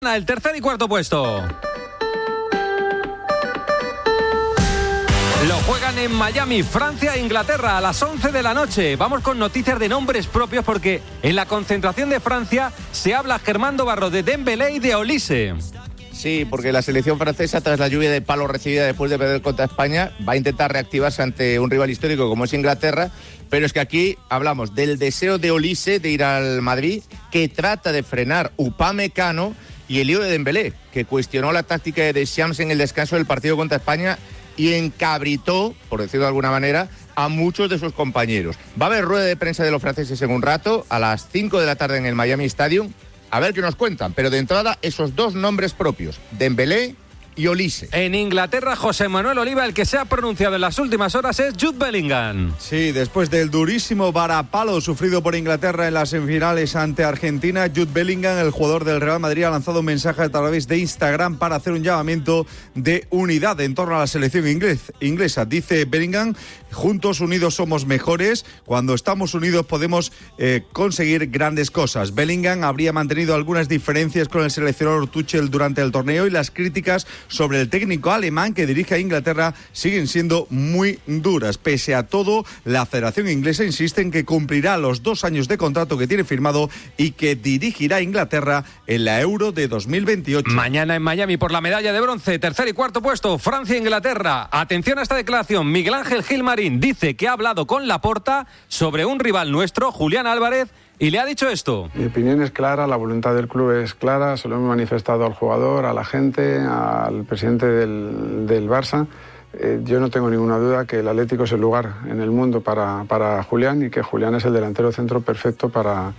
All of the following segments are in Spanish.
El tercer y cuarto puesto. Lo juegan en Miami, Francia e Inglaterra a las 11 de la noche. Vamos con noticias de nombres propios porque en la concentración de Francia se habla Germando Barro de Dembélé y de Olise. Sí, porque la selección francesa, tras la lluvia de palos recibida después de perder contra España, va a intentar reactivarse ante un rival histórico como es Inglaterra, pero es que aquí hablamos del deseo de Olise de ir al Madrid, que trata de frenar Upamecano, y el lío de Dembélé, que cuestionó la táctica de Deschamps en el descanso del partido contra España y encabritó, por decirlo de alguna manera, a muchos de sus compañeros. Va a haber rueda de prensa de los franceses en un rato, a las 5 de la tarde en el Miami Stadium. A ver qué nos cuentan, pero de entrada esos dos nombres propios, Dembélé y Olise. En Inglaterra, José Manuel Oliva, el que se ha pronunciado en las últimas horas es Jude Bellingham. Sí, después del durísimo varapalo sufrido por Inglaterra en las semifinales ante Argentina, Jude Bellingham, el jugador del Real Madrid, ha lanzado un mensaje a través de Instagram para hacer un llamamiento de unidad en torno a la selección inglesa. Dice Bellingham: juntos, unidos somos mejores. Cuando estamos unidos podemos conseguir grandes cosas. Bellingham habría mantenido algunas diferencias con el seleccionador Tuchel durante el torneo y las críticas sobre el técnico alemán que dirige a Inglaterra siguen siendo muy duras. Pese a todo, la Federación Inglesa insiste en que cumplirá los 2 años de contrato que tiene firmado y que dirigirá a Inglaterra en la Euro de 2028. Mañana en Miami por la medalla de bronce, tercer y cuarto puesto, Francia-Inglaterra. Atención a esta declaración. Miguel Ángel Gilmarín dice que ha hablado con Laporta sobre un rival nuestro, Julián Álvarez, y le ha dicho esto. Mi opinión es clara, la voluntad del club es clara, se lo hemos manifestado al jugador, a la gente, al presidente del Barça. Yo no tengo ninguna duda que el Atlético es el lugar en el mundo para Julián y que Julián es el delantero centro perfecto para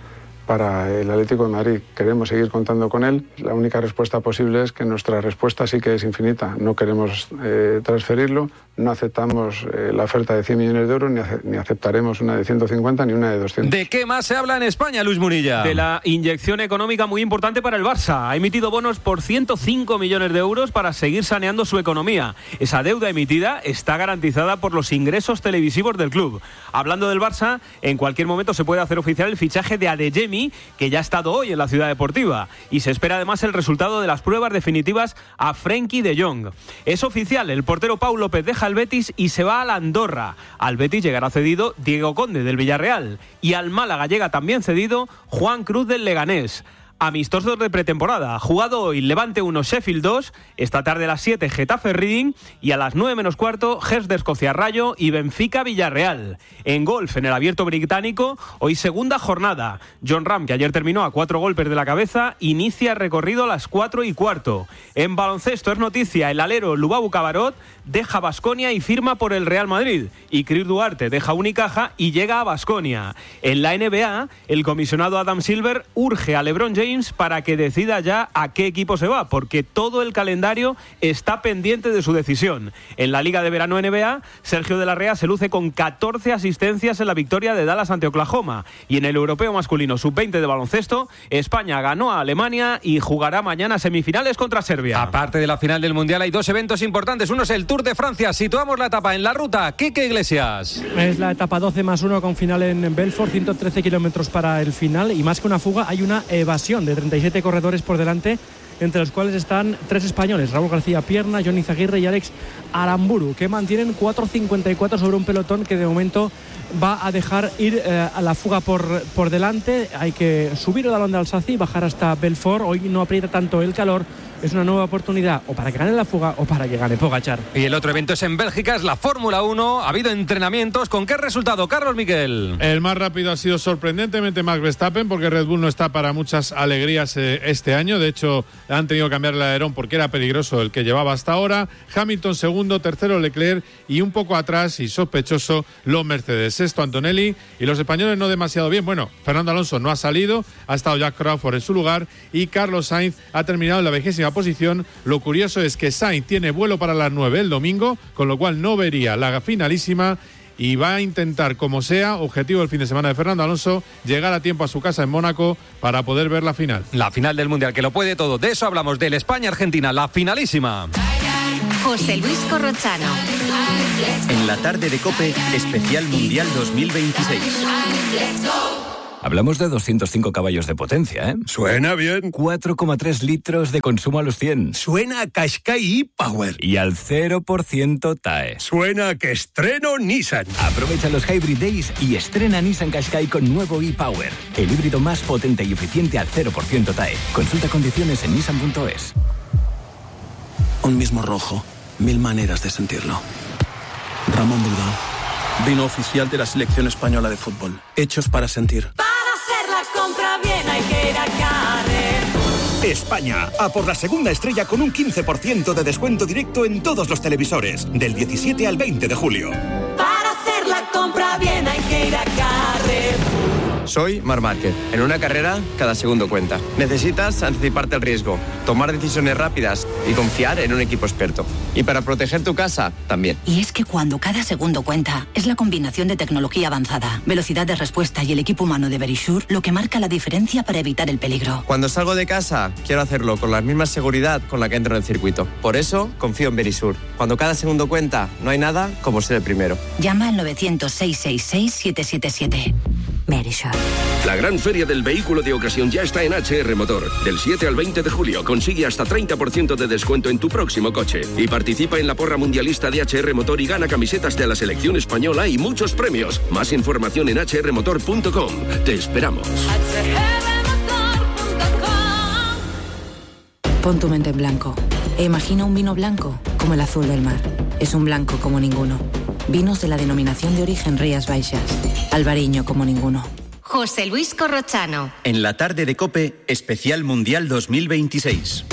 el Atlético de Madrid. Queremos seguir contando con él. La única respuesta posible es que nuestra respuesta sí que es infinita. No queremos transferirlo, no aceptamos la oferta de 100 millones de euros, ni aceptaremos una de 150 ni una de 200. ¿De qué más se habla en España, Luis Munilla? De la inyección económica muy importante para el Barça. Ha emitido bonos por 105 millones de euros para seguir saneando su economía. Esa deuda emitida está garantizada por los ingresos televisivos del club. Hablando del Barça, en cualquier momento se puede hacer oficial el fichaje de Adeyemi, que ya ha estado hoy en la Ciudad Deportiva, y se espera además el resultado de las pruebas definitivas a Frenkie de Jong. Es oficial, el portero Pau López deja el Betis y se va al Andorra. Al Betis llegará cedido Diego Conde del Villarreal, y al Málaga llega también cedido Juan Cruz del Leganés. Amistosos de pretemporada. Jugado hoy Levante 1, Sheffield 2, esta tarde a las 7 Getafe Reading y a las 9 menos cuarto Hearts de Escocia Rayo y Benfica Villarreal. En golf, en el Abierto Británico, hoy segunda jornada. Jon Rahm, que ayer terminó a 4 golpes de la cabeza, inicia recorrido a las 4 y cuarto. En baloncesto es noticia, el alero Lubau Cabarot deja Baskonia y firma por el Real Madrid. Y Chris Duarte deja Unicaja y llega a Baskonia. En la NBA, el comisionado Adam Silver urge a LeBron James para que decida ya a qué equipo se va, porque todo el calendario está pendiente de su decisión. En la Liga de Verano NBA, Sergio de la Rea se luce con 14 asistencias en la victoria de Dallas ante Oklahoma. Y en el Europeo Masculino Sub-20 de baloncesto, España ganó a Alemania y jugará mañana semifinales contra Serbia. Aparte de la final del Mundial, hay 2 eventos importantes. Uno es el Tour de Francia. Situamos la etapa en la ruta. Quique Iglesias. Es la etapa 12+1 con final en Belfort, 113 kilómetros para el final, y más que una fuga hay una evasión de 37 corredores por delante, entre los cuales están 3 españoles, Raúl García Pierna, Johnny Zaguirre y Alex Aramburu, que mantienen 4.54 sobre un pelotón que de momento va a dejar ir a la fuga por delante. Hay que subir el Dalón de Alsacia y bajar hasta Belfort. Hoy no aprieta tanto el calor. Es una nueva oportunidad o para que gane la fuga o para que gane Pogačar. Y el otro evento es en Bélgica, es la Fórmula 1. Ha habido entrenamientos. ¿Con qué resultado, Carlos Miquel? El más rápido ha sido sorprendentemente Max Verstappen, porque Red Bull no está para muchas alegrías este año. De hecho, han tenido que cambiar el alerón porque era peligroso el que llevaba hasta ahora. Hamilton segundo, tercero Leclerc y un poco atrás y sospechoso los Mercedes. Sexto Antonelli y los españoles no demasiado bien. Bueno, Fernando Alonso no ha salido, ha estado Jack Crawford en su lugar y Carlos Sainz ha terminado en la 20ª posición. Lo curioso es que Sainz tiene vuelo para las 9 el domingo, con lo cual no vería la finalísima y va a intentar, como sea, objetivo del fin de semana de Fernando Alonso, llegar a tiempo a su casa en Mónaco para poder ver la final. La final del Mundial, que lo puede todo. De eso hablamos, del España-Argentina, la finalísima. José Luis Corrochano. En la tarde de COPE, especial Mundial 2026. Hablamos de 205 caballos de potencia, ¿eh? Suena bien. 4,3 litros de consumo a los 100. Suena a Qashqai e-Power. Y al 0% TAE. Suena a que estreno Nissan. Aprovecha los Hybrid Days y estrena Nissan Qashqai con nuevo e-Power. El híbrido más potente y eficiente al 0% TAE. Consulta condiciones en nissan.es. Un mismo rojo, 1000 maneras de sentirlo. Ramón Bilbao. Vino oficial de la selección española de fútbol. Hechos para sentir. Para hacer la compra bien hay que ir a Carrefour. España, a por la segunda estrella con un 15% de descuento directo en todos los televisores. Del 17 al 20 de julio. Para hacer la compra bien hay que ir a Carrefour. Soy Marc Márquez. En una carrera, cada segundo cuenta. Necesitas anticiparte al riesgo, tomar decisiones rápidas y confiar en un equipo experto. Y para proteger tu casa, también. Y es que cuando cada segundo cuenta, es la combinación de tecnología avanzada, velocidad de respuesta y el equipo humano de Verisure lo que marca la diferencia para evitar el peligro. Cuando salgo de casa, quiero hacerlo con la misma seguridad con la que entro en el circuito. Por eso, confío en Verisure. Cuando cada segundo cuenta, no hay nada como ser el primero. Llama al 900-666-777. Verisure. La gran feria del vehículo de ocasión ya está en HR Motor. Del 7 al 20 de julio consigue hasta 30% de descuento en tu próximo coche. Y participa en la porra mundialista de HR Motor y gana camisetas de la selección española y muchos premios. Más información en hrmotor.com. Te esperamos. Pon tu mente en blanco e imagina un vino blanco como el azul del mar. Es un blanco como ninguno. Vinos de la denominación de origen Rías Baixas. Albariño como ninguno. José Luis Corrochano. En la tarde de COPE, especial Mundial 2026.